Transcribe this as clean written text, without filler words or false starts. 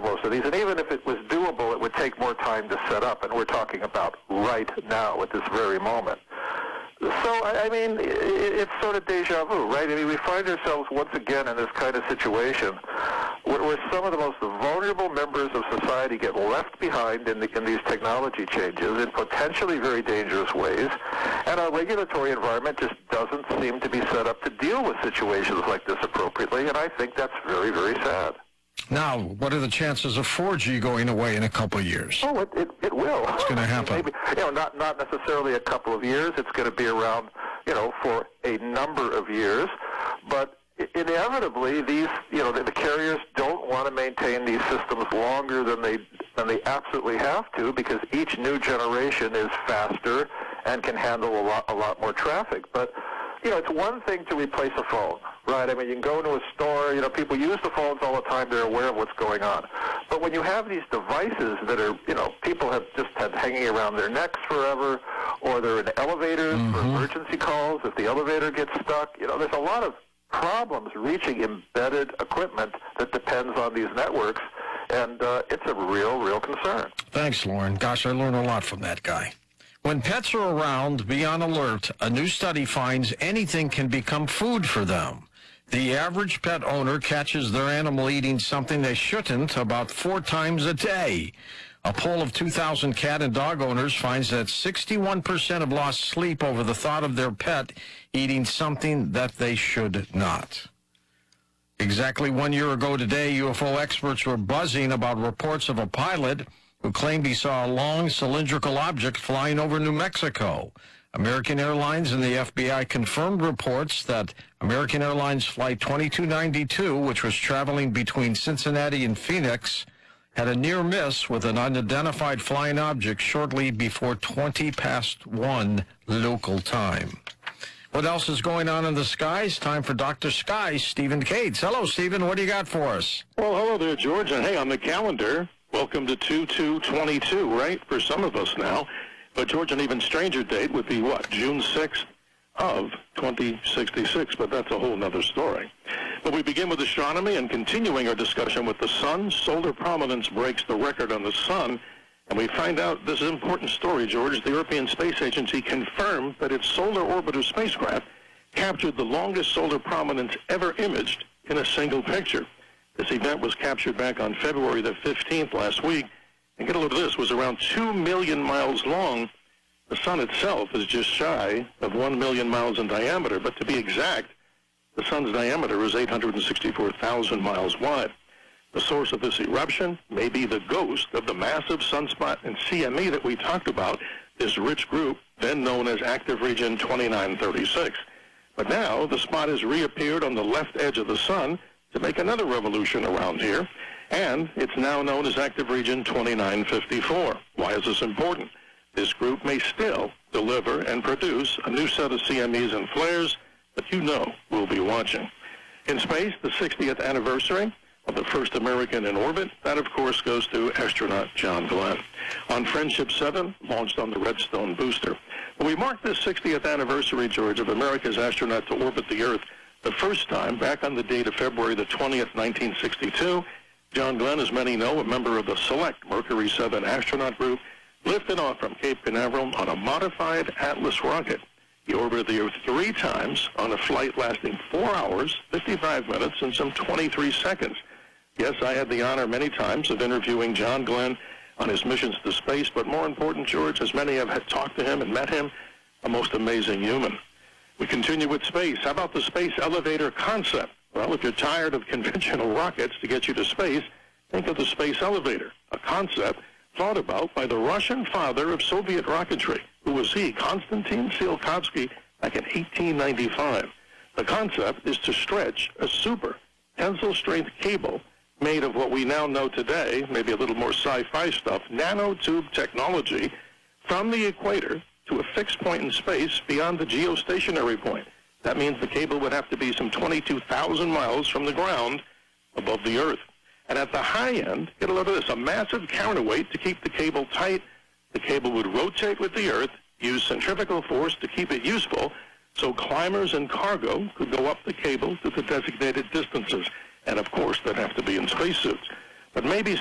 most of these. And even if it was doable, it would take more time to set up. And we're talking about right now at this very moment. So, I mean, it's sort of deja vu, right? I mean, we find ourselves once again in this kind of situation where some of the most vulnerable members of society get left behind in these technology changes in potentially very dangerous ways, and our regulatory environment just doesn't seem to be set up to deal with situations like this appropriately, and I think that's very, very sad. Now, what are the chances of 4G going away in a couple of years? Oh, it will. It's going to happen. Maybe, not necessarily a couple of years. It's going to be around, for a number of years. But inevitably, these, the carriers don't want to maintain these systems longer than they absolutely have to, because each new generation is faster and can handle a lot more traffic. But it's one thing to replace a phone, right? I mean, you can go into a store, people use the phones all the time, they're aware of what's going on. But when you have these devices that are, people have just had hanging around their necks forever, or they're in elevators for emergency calls, if the elevator gets stuck, there's a lot of problems reaching embedded equipment that depends on these networks, and it's a real concern. Thanks, Lauren. Gosh, I learned a lot from that guy. When pets are around, be on alert. A new study finds anything can become food for them. The average pet owner catches their animal eating something they shouldn't about 4 times a day. A poll of 2,000 cat and dog owners finds that 61% have lost sleep over the thought of their pet eating something that they should not. Exactly 1 year ago today, UFO experts were buzzing about reports of a pilot who claimed he saw a long cylindrical object flying over New Mexico. American Airlines and the FBI confirmed reports that American Airlines Flight 2292, which was traveling between Cincinnati and Phoenix, had a near miss with an unidentified flying object shortly before 1:20 local time. What else is going on in the skies? Time for Dr. Sky, Stephen Cates. Hello, Stephen. What do you got for us? Well, hello there, George. And hey, on the calendar, welcome to 2222, right? For some of us now. But, George, an even stranger date would be what? June 6th of 2066, but that's a whole nother story. But we begin with astronomy and continuing our discussion with the sun. Solar prominence breaks the record on the sun, and we find out this is an important story, George. The European Space Agency confirmed that its solar orbiter spacecraft captured the longest solar prominence ever imaged in a single picture. This event was captured back on February the 15th last week, and get a look at this, was around 2 million miles long. The sun itself is just shy of 1 million miles in diameter, but to be exact, the sun's diameter is 864,000 miles wide. The source of this eruption may be the ghost of the massive sunspot in CME that we talked about, this rich group, then known as Active Region 2936. But now the spot has reappeared on the left edge of the sun to make another revolution around here, and it's now known as Active Region 2954. Why is this important? This group may still deliver and produce a new set of CMEs and flares that we'll be watching. In space, the 60th anniversary of the first American in orbit, that of course goes to astronaut John Glenn. On Friendship 7, launched on the Redstone booster. When we mark this 60th anniversary, George, of America's astronaut to orbit the Earth, the first time, back on the date of February the 20th, 1962, John Glenn, as many know, a member of the select Mercury 7 astronaut group, lifted off from Cape Canaveral on a modified Atlas rocket. He orbited the Earth 3 times on a flight lasting 4 hours, 55 minutes, and some 23 seconds. Yes, I had the honor many times of interviewing John Glenn on his missions to space, but more important, George, as many have had talked to him and met him, a most amazing human. We continue with space. How about the space elevator concept? Well, if you're tired of conventional rockets to get you to space, think of the space elevator, a concept thought about by the Russian father of Soviet rocketry. Who was he? Konstantin Tsiolkovsky, back in 1895. The concept is to stretch a super tensile-strength cable made of what we now know today, maybe a little more sci-fi stuff, nanotube technology, from the equator to a fixed point in space beyond the geostationary point. That means the cable would have to be some 22,000 miles from the ground above the Earth. And at the high end, get a look at this, a massive counterweight to keep the cable tight. The cable would rotate with the Earth, use centrifugal force to keep it useful, so climbers and cargo could go up the cable to the designated distances. And of course, they'd have to be in spacesuits. But maybe